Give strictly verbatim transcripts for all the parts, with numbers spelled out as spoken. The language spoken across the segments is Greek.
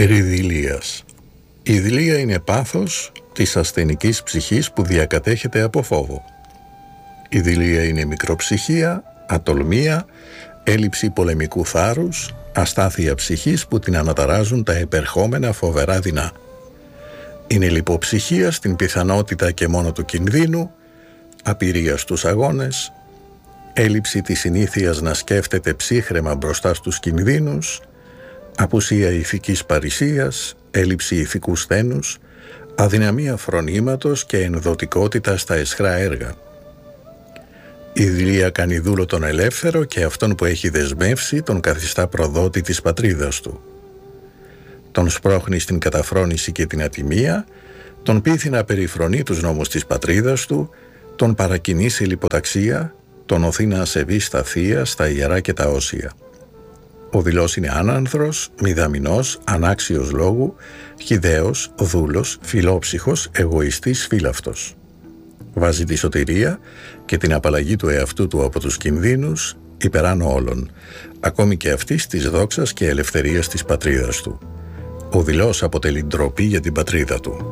Περί δειλίας. Η δειλία είναι πάθος της ασθενικής ψυχής που διακατέχεται από φόβο. Η δειλία είναι μικροψυχία, ατολμία, έλλειψη πολεμικού θάρρους, αστάθεια ψυχής που την αναταράζουν τα επερχόμενα φοβερά δεινά. Είναι λιποψυχία στην πιθανότητα και μόνο του κινδύνου, απειρία στους αγώνες, έλλειψη της συνήθειας να σκέφτεται ψύχραιμα μπροστά στους κινδύνους, απουσία ηθικής παρησίας, έλλειψη ηθικού σθένους, αδυναμία φρονήματος και ενδοτικότητα στα αισχρά έργα. Η δειλία κάνει δούλο τον ελεύθερο και αυτόν που έχει δεσμεύσει τον καθιστά προδότη της πατρίδας του. Τον σπρώχνει στην καταφρόνηση και την ατιμία, τον πείθει να περιφρονεί τους νόμους της πατρίδας του, τον παρακινεί σε λιποταξία, τον οθεί να ασεβεί στα θεία, στα ιερά και τα όσια. Ο δειλός είναι άνανθρως, μηδαμινός, ανάξιος λόγου, χυδαίος, δούλος, φιλόψυχος, εγωιστής, φύλαυτος. Βάζει τη σωτηρία και την απαλλαγή του εαυτού του από τους κινδύνους υπεράνω όλων, ακόμη και αυτής της δόξας και ελευθερίας της πατρίδας του. Ο δειλός αποτελεί ντροπή για την πατρίδα του.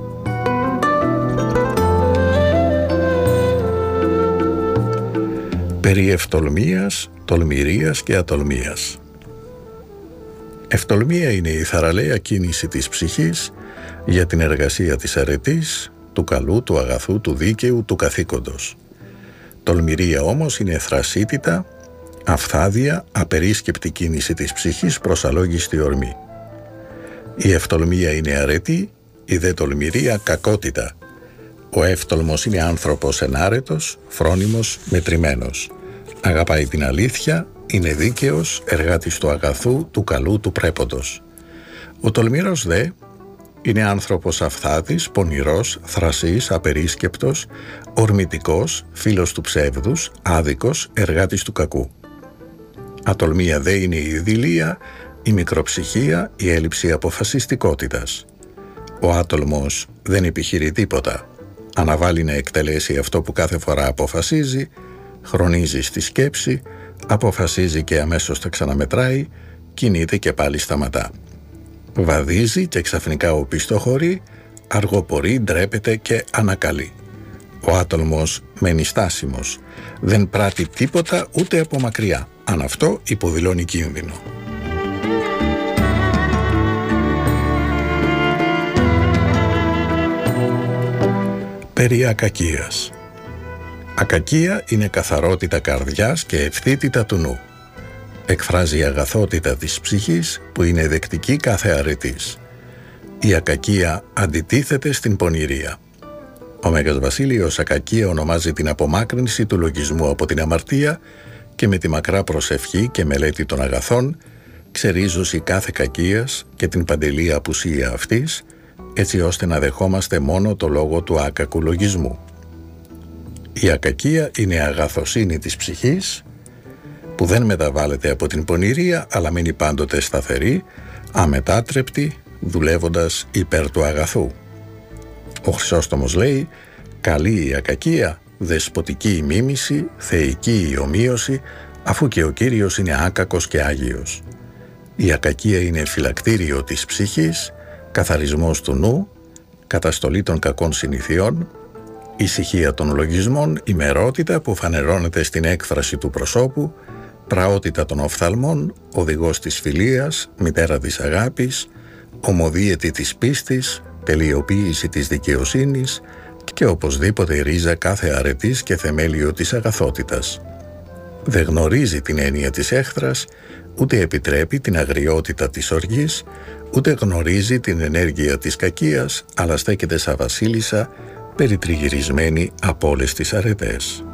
Περί ευτολμίας, τολμηρίας και ατολμίας. Ευτολμία είναι η θαραλέα κίνηση της ψυχής για την εργασία της αρετής, του καλού, του αγαθού, του δίκαιου, του καθήκοντος. Τολμηρία όμως είναι θρασίτητα, αφθάδια, απερίσκεπτη κίνηση της ψυχής προς αλόγιστη ορμή. Η ευτολμία είναι αρετή, η δε τολμηρία κακότητα. Ο εύτολμος είναι άνθρωπος ενάρετος, φρόνιμος, μετρημένος. Αγαπάει την αλήθεια, είναι δίκαιος, εργάτης του αγαθού, του καλού, του πρέποντος. Ο τολμηρός δε είναι άνθρωπος αφθάδης, πονηρός, θρασής, απερίσκεπτος, ορμητικός, φίλος του ψεύδους, άδικος, εργάτης του κακού. Ατολμία δε είναι η δειλία, η μικροψυχία, η έλλειψη αποφασιστικότητας. Ο άτολμος δεν επιχειρεί τίποτα. Αναβάλει να εκτελέσει αυτό που κάθε φορά αποφασίζει, χρονίζει στη σκέψη, αποφασίζει και αμέσως τα ξαναμετράει, κινείται και πάλι σταματά. Βαδίζει και ξαφνικά οπισθοχωρεί, αργοπορεί, ντρέπεται και ανακαλεί. Ο άτολμος μένει στάσιμος, δεν πράττει τίποτα ούτε από μακριά, αν αυτό υποδηλώνει κίνδυνο. Περί ακακίας. Ακακία είναι καθαρότητα καρδιάς και ευθύτητα του νου. Εκφράζει η αγαθότητα της ψυχής που είναι δεκτική κάθε αρετής. Η ακακία αντιτίθεται στην πονηρία. Ο Μέγας Βασίλειος ακακία ονομάζει την απομάκρυνση του λογισμού από την αμαρτία και με τη μακρά προσευχή και μελέτη των αγαθών ξερίζωση κάθε κακίας και την παντελή απουσία αυτής, έτσι ώστε να δεχόμαστε μόνο το λόγο του άκακου λογισμού. Η ακακία είναι αγαθοσύνη της ψυχής που δεν μεταβάλλεται από την πονηρία αλλά μείνει πάντοτε σταθερή, αμετάτρεπτη, δουλεύοντας υπέρ του αγαθού. Ο Χρυσόστομος λέει «Καλή η ακακία, δεσποτική η μίμηση, θεϊκή η ομοίωση, αφού και ο Κύριος είναι άκακος και άγιος». Η ακακία είναι φυλακτήριο της ψυχής, καθαρισμός του νου, καταστολή των κακών συνηθιών, ησυχία των λογισμών, ημερότητα που φανερώνεται στην έκφραση του προσώπου, πραότητα των οφθαλμών, οδηγός της φιλίας, μητέρα της αγάπης, ομοδίαιτη της πίστης, τελειοποίηση της δικαιοσύνης και οπωσδήποτε ρίζα κάθε αρετής και θεμέλιο της αγαθότητας. Δεν γνωρίζει την έννοια της έχθρας, ούτε επιτρέπει την αγριότητα της οργής, ούτε γνωρίζει την ενέργεια της κακίας, αλλά στέκεται σαν βασίλισσα, περιτριγυρισμένη από όλες τις αρετές.